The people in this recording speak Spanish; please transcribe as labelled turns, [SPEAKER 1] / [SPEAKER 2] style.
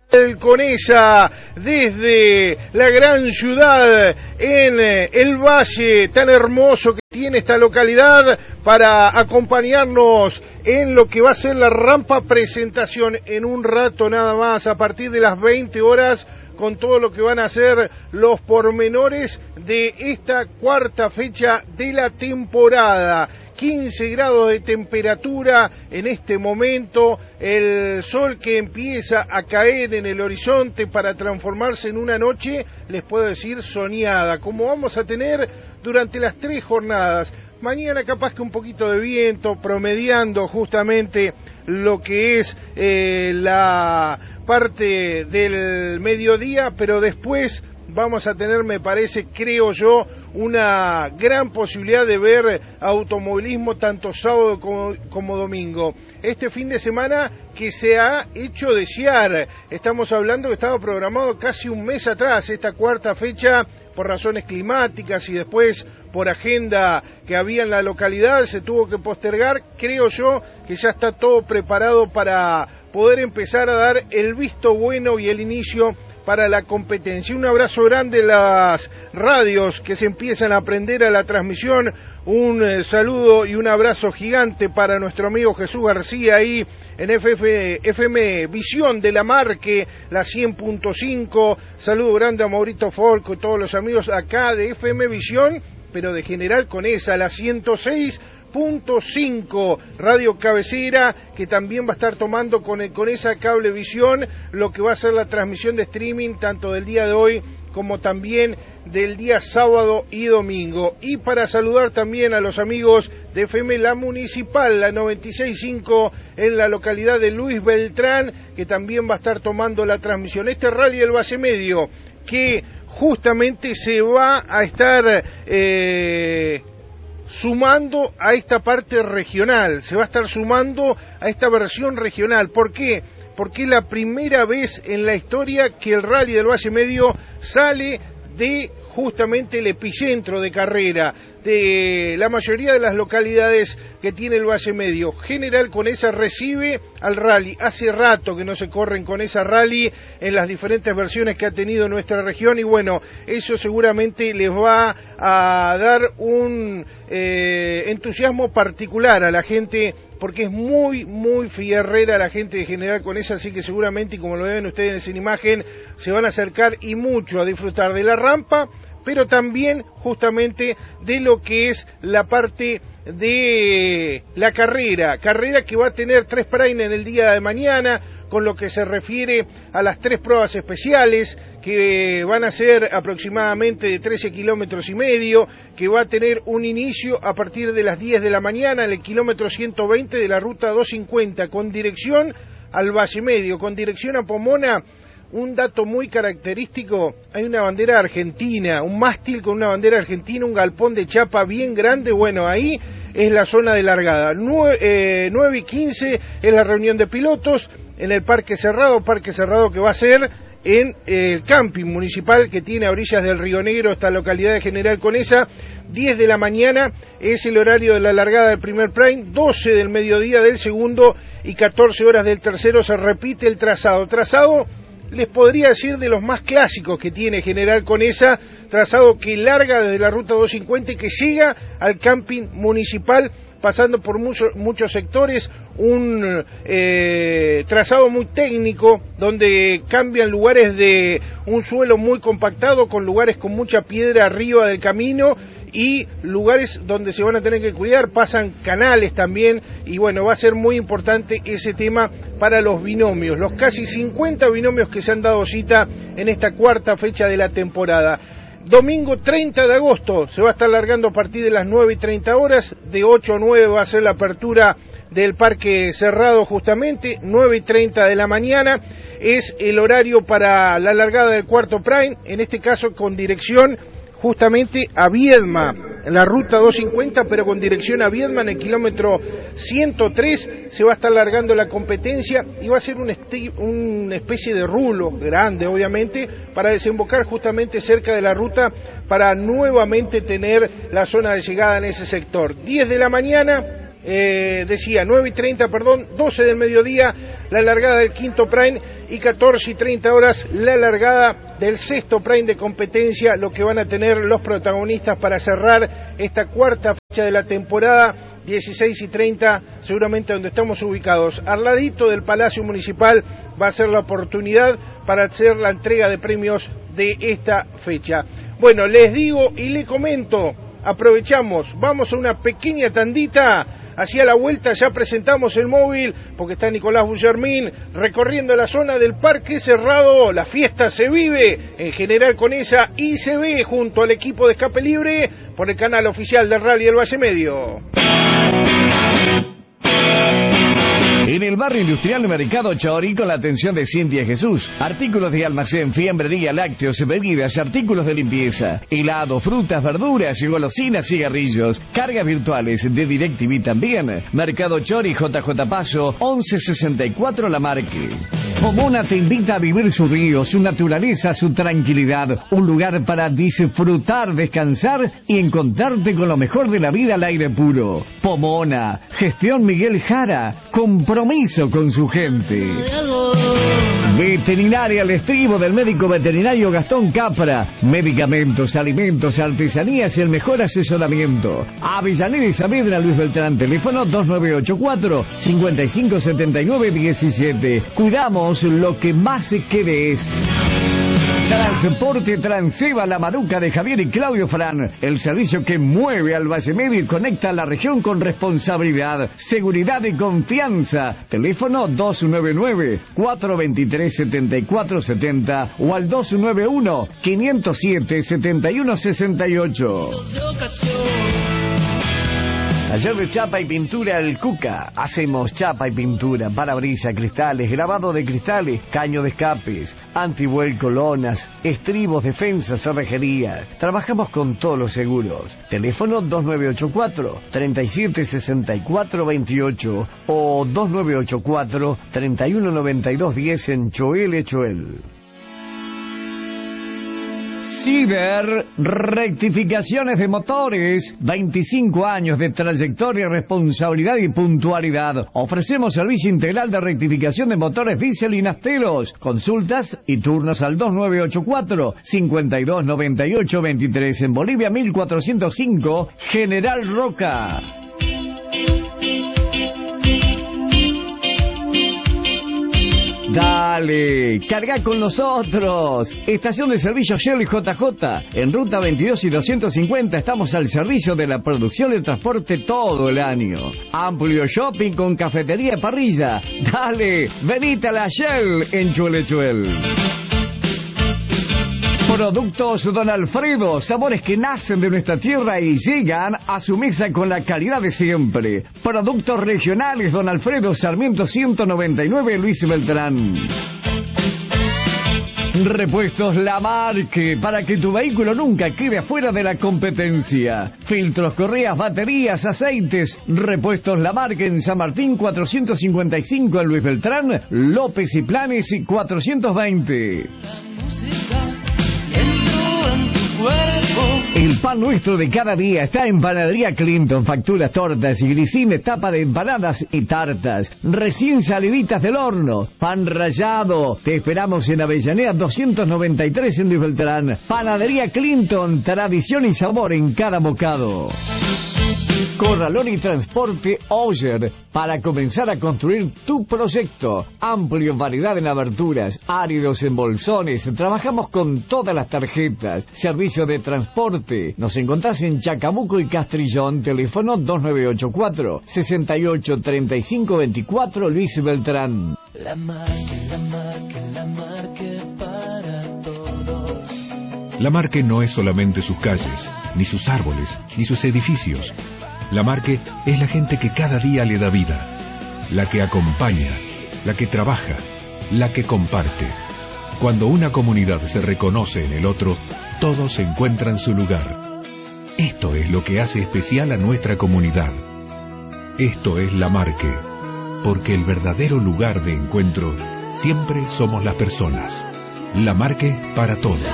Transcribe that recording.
[SPEAKER 1] Conesa, desde la gran ciudad en el valle tan hermoso que tiene esta localidad, para acompañarnos en lo que va a ser la rampa presentación en un rato nada más, a partir de las 20 horas, con todo lo que van a ser los pormenores de esta cuarta fecha de la temporada. 15 grados de temperatura en este momento, el sol que empieza a caer en el horizonte para transformarse en una noche, les puedo decir, soñada, como vamos a tener durante las 3 jornadas. Mañana capaz que un poquito de viento, promediando justamente lo que es la parte del mediodía, pero después vamos a tener, me parece, creo yo, una gran posibilidad de ver automovilismo tanto sábado como domingo. Este fin de semana que se ha hecho desear, estamos hablando que estaba programado casi un mes atrás, esta cuarta fecha, por razones climáticas y después por agenda que había en la localidad, se tuvo que postergar. Creo yo que ya está todo preparado para poder empezar a dar el visto bueno y el inicio para la competencia. Un abrazo grande a las radios que se empiezan a aprender a la transmisión, un saludo y un abrazo gigante para nuestro amigo Jesús García ahí en FM Visión de la Marque, la 100.5, saludo grande a Maurito Folco y todos los amigos acá de FM Visión, pero de General Conesa, la 106.5 Radio Cabecera, que también va a estar tomando con esa Cablevisión lo que va a ser la transmisión de streaming tanto del día de hoy como también del día sábado y domingo. Y para saludar también a los amigos de FM La Municipal, la 96.5 en la localidad de Luis Beltrán, que también va a estar tomando la transmisión. Este rally del Valle Medio, que justamente se va a estar sumando a esta parte regional, se va a estar sumando a esta versión regional. ¿Por qué? Porque es la primera vez en la historia que el Rally del Valle Medio sale de justamente el epicentro de carrera de la mayoría de las localidades que tiene el Valle Medio. General Conesa recibe al rally. Hace rato que no se corren con esa rally en las diferentes versiones que ha tenido nuestra región, y bueno, eso seguramente les va a dar un entusiasmo particular a la gente, porque es muy, muy fierrera la gente de General Conesa, así que seguramente, como lo ven ustedes en imagen, se van a acercar y mucho a disfrutar de la rampa, pero también justamente de lo que es la parte de la carrera que va a tener 3 primes en el día de mañana, con lo que se refiere a las 3 pruebas especiales, que van a ser aproximadamente de 13 kilómetros y medio, que va a tener un inicio a partir de las 10 de la mañana en el kilómetro 120 de la ruta 250, con dirección al Valle Medio, con dirección a Pomona. Un dato muy característico, hay una bandera argentina, un mástil con una bandera argentina, un galpón de chapa bien grande. Bueno, ahí es la zona de largada. 9:15 es la reunión de pilotos en el Parque Cerrado que va a ser en el camping municipal que tiene a orillas del Río Negro, esta localidad de General Conesa. 10 de la mañana es el horario de la largada del primer prime, 12 del mediodía del segundo y 14 horas del tercero se repite el trazado. Les podría decir de los más clásicos que tiene General Conesa, trazado que larga desde la ruta 250 y que llega al camping municipal, pasando por muchos sectores, un trazado muy técnico, donde cambian lugares de un suelo muy compactado, con lugares con mucha piedra arriba del camino, y lugares donde se van a tener que cuidar, pasan canales también, y bueno, va a ser muy importante ese tema para los binomios, los casi 50 binomios que se han dado cita en esta cuarta fecha de la temporada. Domingo 30 de agosto se va a estar largando a partir de las 9:30 horas, de 8 a 9 va a ser la apertura del Parque Cerrado justamente, 9:30 de la mañana es el horario para la largada del cuarto prime, en este caso con dirección justamente a Viedma, en la ruta 250, pero con dirección a Viedma en el kilómetro 103, se va a estar largando la competencia y va a ser una especie de rulo grande, obviamente, para desembocar justamente cerca de la ruta, para nuevamente tener la zona de llegada en ese sector. 10 de la mañana decía 9:30, 12 del mediodía, la largada del quinto Prime, y 14:30 horas la largada del sexto Prime de competencia, lo que van a tener los protagonistas para cerrar esta cuarta fecha de la temporada. 16:30, seguramente donde estamos ubicados, al ladito del Palacio Municipal, va a ser la oportunidad para hacer la entrega de premios de esta fecha. Bueno, les digo y les comento, aprovechamos, vamos a una pequeña tandita, hacia la vuelta ya presentamos el móvil, porque está Nicolás Bullermín recorriendo la zona del Parque Cerrado. La fiesta se vive en General Conesa y se ve junto al equipo de Escape Libre por el canal oficial del Rally del Valle Medio.
[SPEAKER 2] En el barrio industrial Mercado Chori, con la atención de Cintia Jesús. Artículos de almacén, fiambrería, lácteos, bebidas, artículos de limpieza, helado, frutas, verduras, golosinas, cigarrillos, cargas virtuales de DirecTV también. Mercado Chori, JJ Paso, 1164 La Marque. Pomona te invita a vivir su río, su naturaleza, su tranquilidad. Un lugar para disfrutar, descansar y encontrarte con lo mejor de la vida al aire puro. Pomona, gestión Miguel Jara, compromiso con su gente. Veterinaria al Estribo del médico veterinario Gastón Capra. Medicamentos, alimentos, artesanías y el mejor asesoramiento. Avellaneda y Saavedra, Luis Beltrán, teléfono 2984-557917. Cuidamos lo que más querés. Transporte Transeva, La Maruca de Javier y Claudio Fran. El servicio que mueve al Valle Medio y conecta a la región con responsabilidad, seguridad y confianza. Teléfono 299-423-7470 o al 291-507-7168. Taller de chapa y pintura El Cuca. Hacemos chapa y pintura, parabrisas, cristales, grabado de cristales, caño de escapes, antivuelco, lonas, estribos, defensas, cerrajería. Trabajamos con todos los seguros. Teléfono 2984-376428 o 2984-319210 en Choel. Ciber Rectificaciones de Motores, 25 años de trayectoria, responsabilidad y puntualidad. Ofrecemos servicio integral de rectificación de motores diésel y nafteros. Consultas y turnos al 2984-529823 en Bolivia 1405, General Roca. Dale, carga con nosotros. Estación de servicio Shell y JJ. En ruta 22 y 250 estamos al servicio de la producción y transporte todo el año. Amplio shopping con cafetería y parrilla. Dale, venite a la Shell en Chuelechuel. Productos Don Alfredo, sabores que nacen de nuestra tierra y llegan a su mesa con la calidad de siempre. Productos regionales Don Alfredo, Sarmiento 199, Luis Beltrán. Repuestos La Marque, para que tu vehículo nunca quede afuera de la competencia. Filtros, correas, baterías, aceites. Repuestos La Marque en San Martín 455 en Luis Beltrán, López y Planes 420. El pan nuestro de cada día está en Panadería Clinton. Facturas, tortas y grisines, tapa de empanadas y tartas. Recién saliditas del horno. Pan rallado. Te esperamos en Avellaneda 293 en Luis Beltrán. Panadería Clinton. Tradición y sabor en cada bocado. Corralón y Transporte Oyer, para comenzar a construir tu proyecto. Amplio variedad en aberturas, áridos en bolsones. Trabajamos con todas las tarjetas. Servicio de transporte. Nos encontrás en Chacabuco y Castrillón. Teléfono 2984-683524 Luis Beltrán.
[SPEAKER 3] La Marque para todos.
[SPEAKER 4] La Marque no es solamente sus calles, ni sus árboles, ni sus edificios. La Marque es la gente que cada día le da vida, la que acompaña, la que trabaja, la que comparte. Cuando una comunidad se reconoce en el otro, todos encuentran su lugar. Esto es lo que hace especial a nuestra comunidad. Esto es La Marque, porque el verdadero lugar de encuentro siempre somos las personas. La Marque para todos.